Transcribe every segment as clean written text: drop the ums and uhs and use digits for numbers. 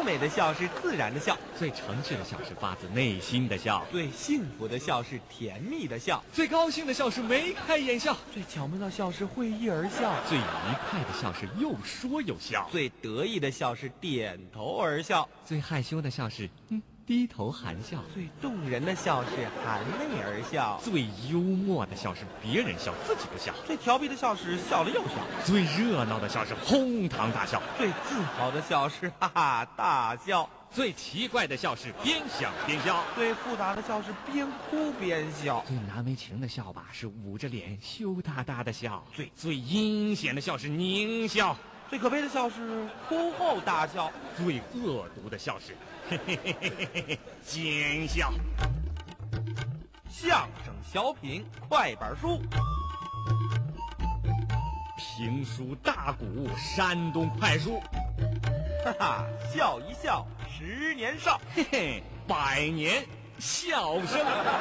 美的笑是自然的笑， 最诚实的笑是发自内心的笑， 最幸福的笑是甜蜜的笑， 最高兴的笑是眉开眼笑， 最巧妙的笑是会意而笑， 最愉快的笑是又说又笑， 最得意的笑是点头而笑， 最害羞的笑是低头含笑， 最动人的笑是含泪而笑， 最幽默的笑是别人笑自己不笑， 最调皮的笑是笑了又笑， 最热闹的笑是哄堂大笑， 最自豪的笑是哈哈大笑， 最奇怪的笑是边想边笑， 最复杂的笑是边哭边笑， 最难为情的笑吧是捂着脸羞答答的笑，最阴险的笑是狞笑， 最可悲的笑是哭后大笑， 最恶毒的笑是嘿嘿嘿嘿嘿嘿奸笑。 相声小品快板书， 评书大鼓山东快书， 哈哈，笑一笑10年少， 嘿嘿，100年笑声。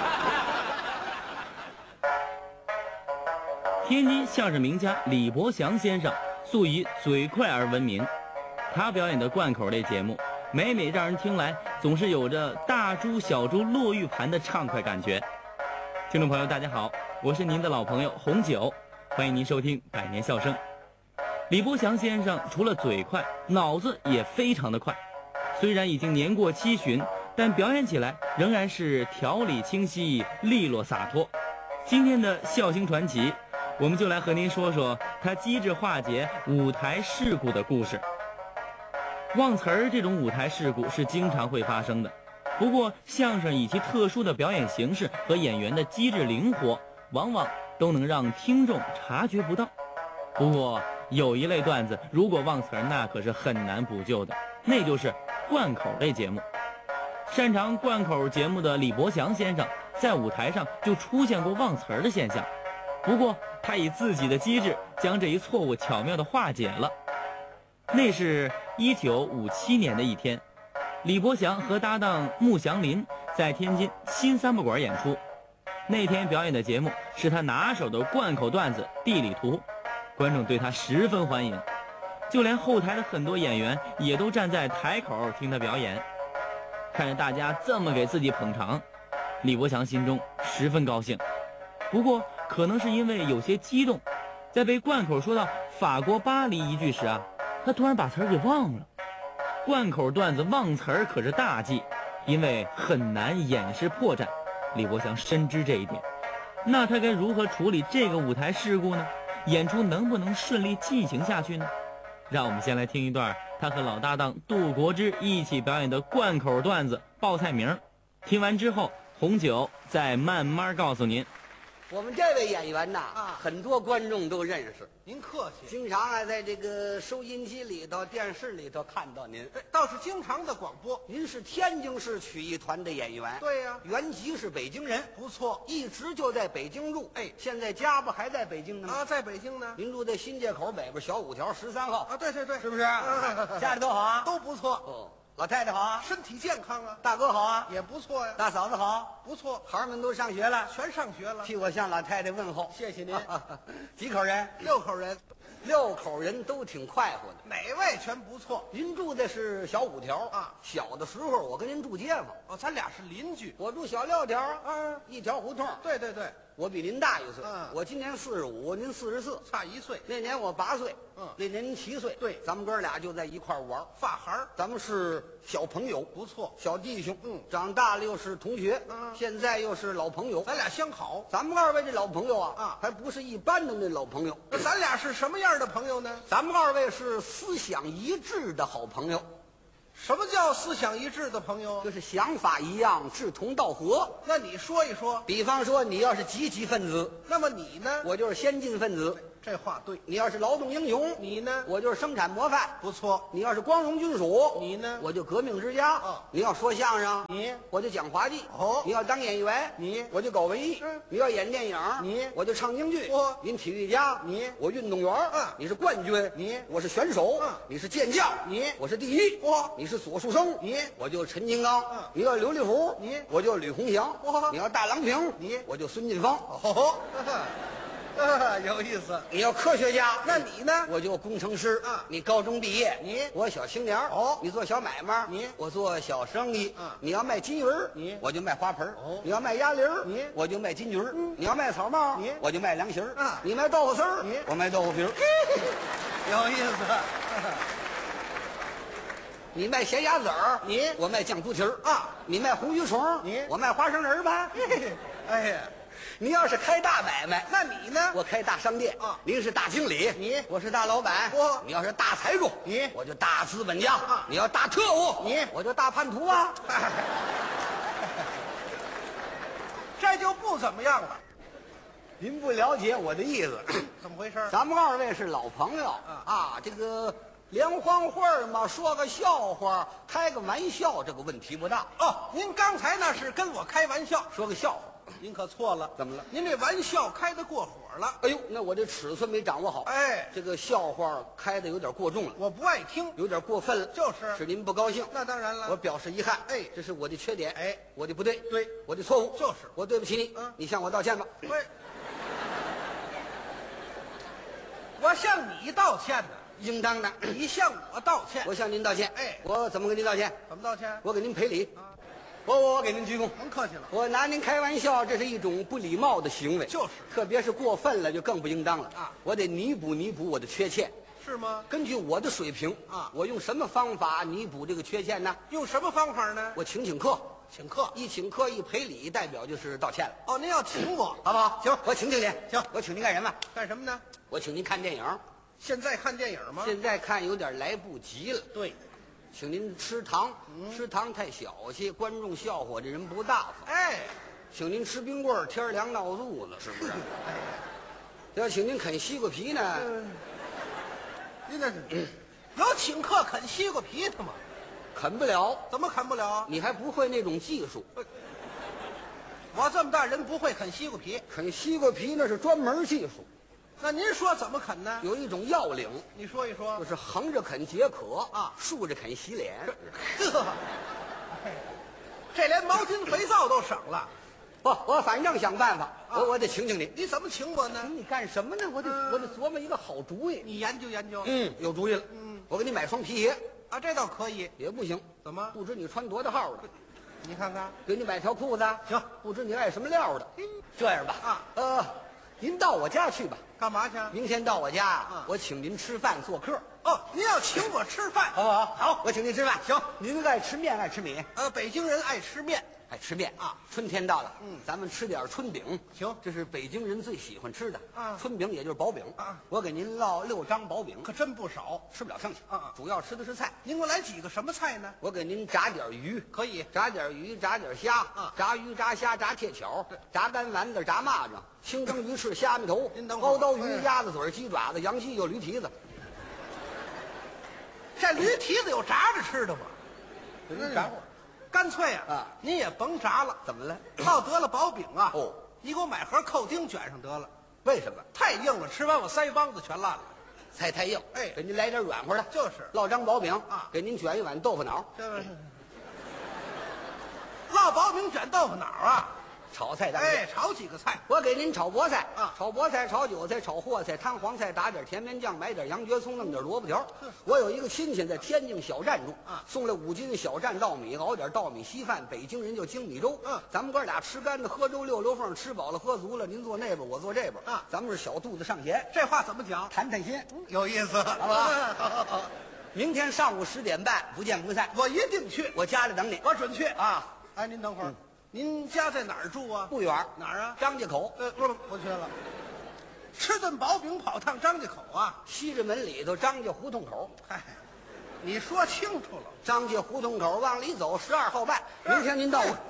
天津相声名家李伯祥先生素以嘴快而闻名，他表演的贯口类节目每让人听来总是有着大猪小猪落玉盘的畅快感觉。听众朋友大家好，我是您的老朋友红九，欢迎您收听百年笑声。李伯祥先生除了嘴快，脑子也非常的快，虽然已经年过70，但表演起来仍然是条理清晰，利落洒脱。今天的笑星传奇，我们就来和您说说他机智化解舞台事故的故事。忘词儿这种舞台事故是经常会发生的，不过相声以其特殊的表演形式和演员的机智灵活，往往都能让听众察觉不到。不过有一类段子如果忘词儿，那可是很难补救的，那就是贯口类节目。擅长贯口节目的李伯祥先生在舞台上就出现过忘词儿的现象，不过他以自己的机智将这一错误巧妙地化解了。那是1957年的一天，李伯祥和搭档穆祥林在天津新三不管演出。那天表演的节目是他拿手的贯口段子《地理图》，观众对他十分欢迎，就连后台的很多演员也都站在台口听他表演。看着大家这么给自己捧场，李伯祥心中十分高兴。不过可能是因为有些激动，在被贯口说到法国巴黎一句时他突然把词儿给忘了。贯口段子忘词儿可是大忌，因为很难掩饰破绽，李伯祥深知这一点。那他该如何处理这个舞台事故呢？演出能不能顺利进行下去呢？让我们先来听一段他和老搭档杜国之一起表演的贯口段子报菜名。听完之后，红酒再慢慢告诉您。 我们这位演员呐，很多观众都认识。 您客气， 经常在这个收音机里头、电视里头看到您。 倒是经常的广播。 您是天津市曲艺团的演员， 对呀， 原籍是北京人， 不错， 一直就在北京住。现在家不还在北京呢吗？ 在北京呢。 您住在新街口北边小5条13号对， 是不是？家里都好啊， 都不错。 哦，老太太好啊， 身体健康啊。 大哥好啊， 也不错呀。 大嫂子好， 不错。 孩儿们都上学了， 全上学了。 替我向老太太问候， 谢谢您。 几口人 ？6口人。 6口人都挺快活的， 哪位全不错。 您住的是小5条啊？小的时候我跟您住街坊， 咱俩是邻居。 我住小6条，一条胡同。 对， 我比您大1岁，我今年45，您44， 差1岁。 那年我8岁，那年您7岁。 对， 咱们哥俩就在一块玩， 发孩儿， 咱们是小朋友， 不错， 小弟兄。长大了又是同学，现在又是老朋友， 咱俩相好。 咱们2位这老朋友还不是一般的那老朋友。 那咱俩是什么样的朋友呢？ 咱们2位是思想一致的好朋友。 什么叫思想一致的朋友？ 就是想法一样，志同道合。 那你说一说。 比方说，你要是积极分子， 那么你呢？ 我就是先进分子。 这话对。 你要是劳动英雄， 你呢？ 我就是生产模范。 不错。 你要是光荣军属， 你呢？ 我就革命之家。你要说相声，我就讲滑稽。你要当演员，我就搞文艺。你要演电影，我就唱京剧。您体育家，我运动员。你是冠军，我是选手。你是健将，我是第一。你是左树生，我就陈金刚。你要刘立虎，我就吕鸿祥。你要大郎平，我就孙晋芳。 有意思。 你要科学家， 那你呢？ 我就工程师啊你高中毕业， 你我小青年哦你做小买卖， 你我做小生意， 啊你要卖金鱼儿你我就卖花盆儿哦你要卖鸭梨儿你我就卖金桔儿你要卖草帽你我就卖凉席儿啊你卖豆腐丝儿你我卖豆腐皮儿有意思。 你卖咸鸭子儿你我卖酱猪蹄儿啊你卖红鱼虫你我卖花生仁儿吧哎呀， 你要是开大买卖那你呢？ 我开大商店啊您是大经理， 你我是大老板， 我你要是大财主， 你我就大资本家， 啊你要大特务， 你我就大叛徒啊！ 这就不怎么样了。 您不了解我的意思， 怎么回事？ 咱们二位是老朋友啊，这个联欢会儿嘛，说个笑话，开个玩笑，这个问题不大。 哦，您刚才那是跟我开玩笑， 说个笑话， 您可错了。 怎么了？ 您这玩笑开得过火了。 哎呦，那我这尺寸没掌握好， 哎， 这个笑话开的有点过重了， 我不爱听。 有点过分了， 就是是您不高兴。 那当然了。 我表示遗憾， 哎这是我的缺点， 哎， 我的不对， 对， 我的错误， 就是我对不起你， 嗯你向我道歉吧。 喂，我向你道歉呢， 应当的， 你向我道歉。 我向您道歉。 哎我怎么跟您道歉？ 怎么道歉？ 我给您赔礼， 啊我给您鞠躬。 甭客气了。 我拿您开玩笑，这是一种不礼貌的行为， 就是特别是过分了，就更不应当了啊！ 我得弥补我的缺陷。 是吗？ 根据我的水平啊我用什么方法弥补这个缺陷呢？ 用什么方法呢？ 我请客， 请客。 一请客一赔礼，代表就是道歉了， 哦，您要请我， 好不好？ 行我请您。 行我请您干什么？ 干什么呢？ 我请您看电影。 现在看电影吗？ 现在看有点来不及了， 对。 请您吃糖，吃糖太小气，观众笑话这人不大方。 哎， 请您吃冰棍儿，天儿凉闹肚子，是不是？要请您啃西瓜皮呢， 您这是有请客啃西瓜皮的吗？ 啃不了， 怎么啃不了？ 你还不会那种技术。 我这么大人不会啃西瓜皮， 啃西瓜皮那是专门技术， 那您说怎么啃呢？ 有一种要领， 你说一说就。是横着啃解渴啊竖着啃洗脸。 呵，这连毛巾肥皂都省了。 不，我反正想办法，我得请你。 你怎么请我呢？ 请你干什么呢？我得琢磨一个好主意。 你研究研究。 有主意了。我给你买双皮鞋啊，这倒可以。 也不行， 怎么？ 不知你穿多大号的。 你看看。 给你买条裤子， 行， 不知你爱什么料的。这样吧，您到我家去吧。 干嘛去？ 明天到我家，我请您吃饭做客， 哦，您要请我吃饭， 好不好？ 好， 我请您吃饭。 行， 您爱吃面爱吃米？ 北京人爱吃面。 爱吃面啊！ 春天到了，咱们吃点春饼。 行， 这是北京人最喜欢吃的啊春饼也就是薄饼啊。 我给您烙6张薄饼， 可真不少， 吃不了剩下啊主要吃的是菜。 您给我来几个什么菜呢？ 我给您炸点鱼， 可以。 炸点鱼，炸点虾啊炸鱼炸虾炸铁巧，炸干丸子，炸蚂蚱，清蒸鱼翅，虾米头， 您等会儿熬刀鱼哎， 鸭子嘴，鸡爪子，羊膝有驴蹄子。 这驴蹄子有炸着吃的吗？ 炸会儿干脆啊您也甭炸了， 怎么了？ 烙得了薄饼啊。 哦， 你给我买盒扣丁卷上得了， 为什么？ 太硬了，吃完我腮帮子全烂了。 菜太硬， 哎给您来点软和的。 就是烙张薄饼啊给您卷一碗豆腐脑， 这烙薄饼卷豆腐脑啊！ 炒菜当中。 哎，炒几个菜。 我给您炒菠菜啊炒菠菜、炒韭菜、炒货菜、摊黄菜，打点甜面酱，买点洋蕨葱，弄点萝卜条。我有一个亲戚在天津小站住，送来5斤小站稻米，熬点稻米稀饭，北京人叫精米粥。咱们哥俩吃干的，喝粥溜溜缝，吃饱了喝足了，您坐那边，我坐这边啊咱们是小肚子上弦， 这话怎么讲？ 谈谈心， 有意思， 好不好？明天上午10点半，不见不散。 我一定去， 我家里等你， 我准去。 啊， 哎，您等会儿，您家在哪儿住啊？ 不远哪儿啊？ 张家口不去了。吃顿薄饼跑趟张家口啊？ 西直门里头张家胡同口。 嗨，你说清楚了。 张家胡同口往里走，12号半。明天您到我。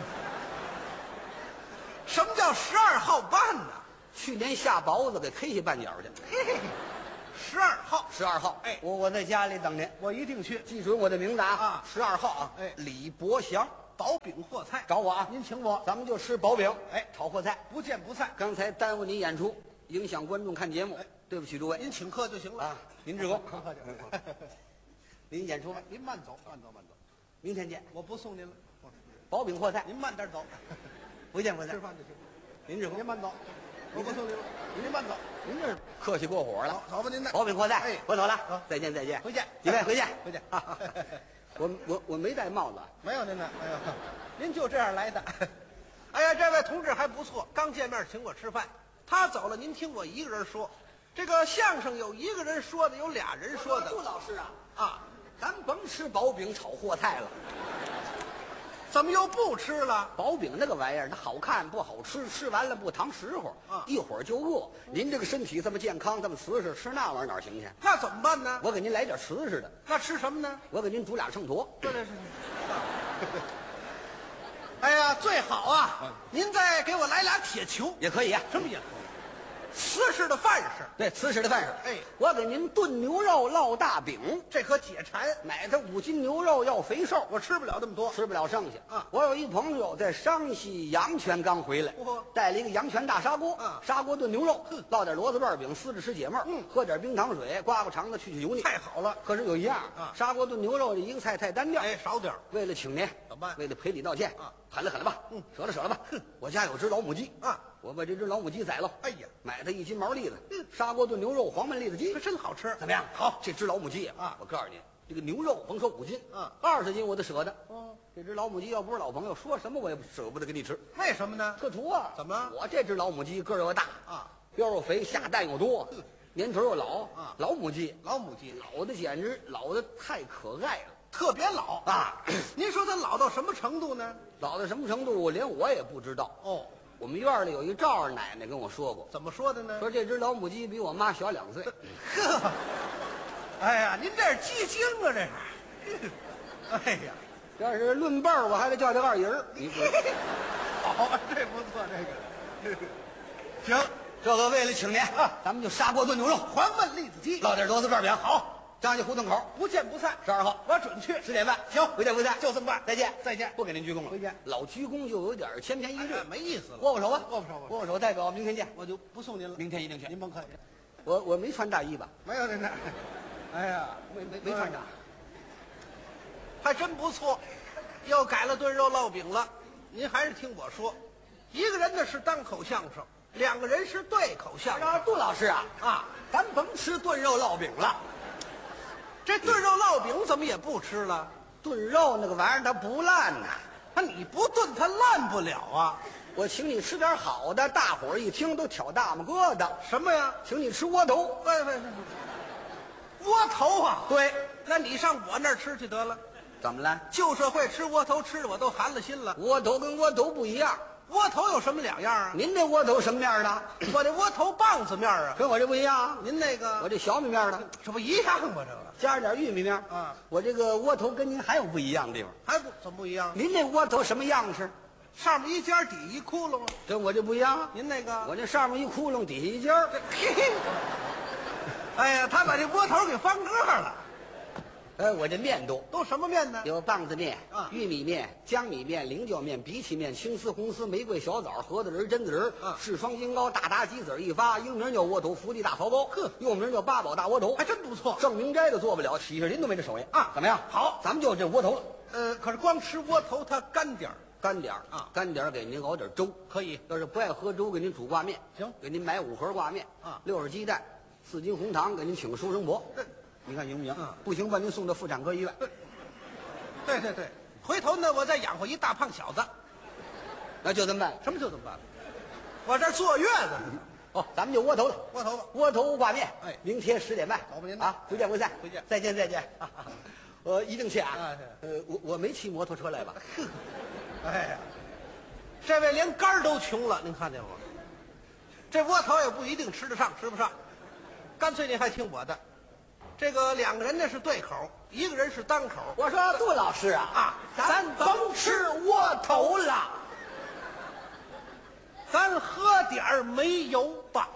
什么叫12号半呢？ 去年下雹子给 K 下半角去。 12号， 12号， 哎我在家里等您， 我一定去。 记准我的名字啊 12号啊， 哎李伯祥， 薄饼货菜， 找我啊， 您请我， 咱们就吃薄饼， 哎炒货菜。 不见不散。 刚才耽误您演出，影响观众看节目，对不起诸位您请客就行了啊，您志工， 客气您演出吧， 您慢走，慢走，慢走， 明天见。 我不送您了。 薄饼货菜， 您慢点走， 不见不散吃。饭就行。 您志工您，慢走。 我不送您了，您慢走。 您这客气过火了。 好吧，您的保禀阔在， 哎， 我走了好， 再见再见， 回见， 几位回见回见。 我没戴帽子。 没有您的，哎呦，您就这样来的。哎呀，这位同志还不错，刚见面请我吃饭。他走了，您听我一个人说。这个相声有一个人说的，有俩人说的。 杜老师啊， 啊， 咱甭吃薄饼炒货菜了。 怎么又不吃了？ 薄饼那个玩意儿，它好看不好吃，吃完了不糖实乎，一会儿就饿。您这个身体这么健康，这么瓷实，吃那玩意儿哪行去？ 那怎么办呢？ 我给您来点瓷实的。 那吃什么呢？ 我给您煮俩秤砣。 对。哎呀，最好啊，您再给我来俩铁球。 也可以啊。 什么也可以？瓷实的饭食。 对，瓷实的饭食。 哎， 我给您炖牛肉烙大饼， 这可解馋。 买它5斤牛肉要肥瘦， 我吃不了那么多。 吃不了剩下。 啊， 我有一朋友在山西阳泉刚回来，带了一个阳泉大砂锅，砂锅炖牛肉，烙点骡子瓣饼，撕着吃解闷，喝点冰糖水，刮刮肠子，去油腻， 太好了。 可是有一样砂锅炖牛肉这一个菜太单调， 哎，少点。 为了请您， 怎么办？ 为了赔礼道歉狠了狠了吧，舍了舍了吧。我家有只老母鸡我把这只老母鸡宰了， 哎呀， 买它1斤毛栗子，砂锅炖牛肉，黄焖栗子鸡， 这真好吃。 怎么样？好，这只老母鸡我告诉你，这个牛肉甭说5斤，20斤我都舍得。这只老母鸡要不是老朋友，说什么我也舍不得给你吃。 为什么呢？ 特殊啊！ 怎么？ 我这只老母鸡个儿又大膘又肥，下蛋又多，年头又老老母鸡， 老母鸡老的简直老的太可爱了， 特别老啊！ 您说它老到什么程度呢？ 老到什么程度，连我也不知道。我们院里有一赵二奶奶跟我说过， 怎么说的呢？ 说这只老母鸡比我妈小2岁。 呵，哎呀，您这是鸡精啊，这是。哎呀， 要是论辈儿，我还得叫这二姨儿。你说好，这不错，这个。行， 这个为了请您咱们就砂锅炖牛肉， 黄焖栗子鸡， 烙点骡子瓣饼。好，张家胡同口不见不散。 12号， 我准去 10点半。 行， 回见回见， 就这么办。 再见再见， 不给您鞠躬了。 回见。 老鞠躬就有点千篇一律， 没意思了。 握握手吧， 握握手， 握握手，代表明天见。 我就不送您了， 明天一定去。 您甭客气。 我没穿大衣吧？ 没有您这。哎呀， 没穿上， 还真不错，又改了炖肉烙饼了。您还是听我说，一个人呢是单口相声，2个人是对口相声。 杜老师咱甭吃炖肉烙饼了。 这炖肉烙饼怎么也不吃了？ 炖肉那个玩意儿它不烂呐， 你不炖它烂不了啊。 我请你吃点好的，大伙儿一听都挑大拇疙瘩。 什么呀？ 请你吃窝头。 窝头啊？ 对， 那你上我那儿吃去得了。 怎么了？ 旧社会吃窝头吃的我都寒了心了。 窝头跟窝头不一样。 窝头有什么两样啊？ 您这窝头什么面的？ 我这窝头棒子面啊， 跟我这不一样。 您那个我这小米面的， 这不一样吗？这个加上点玉米面我这个窝头跟您还有不一样的地方。 还不怎么不一样？ 您这窝头什么样式？ 上面一尖底一窟窿啊。 跟我这不一样。 您那个我这上面一窟窿，底下一尖儿。 哎呀，他把这窝头给翻个了。 我这面都什么面呢？ 有棒子面玉米面、江米面、菱角面、荸荠面、青丝、红丝、玫瑰、小枣、核桃仁、榛子仁、柿双金糕、大达鸡子一发，英名叫窝头，福地大槽包，又名叫八宝大窝头， 还真不错。 郑明斋都做不了，许下人都没这手艺怎么样？ 好， 咱们就这窝头了。可是光吃窝头它干点儿， 干点儿给您熬点粥可以。 要是不爱喝粥，给您煮挂面， 行， 给您买5盒挂面，60鸡蛋，4斤红糖，给您请个收生婆。你看行不行？不行，把您送到妇产科医院。 对，回头呢，我再养活一大胖小子。 那就这么办。 什么就这么办？我这坐月子呢。 咱们就窝头了。 窝头吧， 窝头挂面。明天10点半。 好吧，您回见， 回见， 再见。一定去我没骑摩托车来吧？ 哎呀，这位连肝儿都穷了，您看见吗？这窝头也不一定吃得上，吃不上，干脆您还听我的。这个2个人呢是对口，1个人是单口。 我说杜老师咱甭吃窝头了， 咱喝点煤油吧。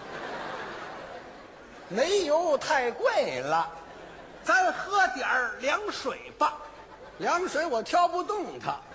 煤油太贵了， 咱喝点凉水吧。 凉水我挑不动它。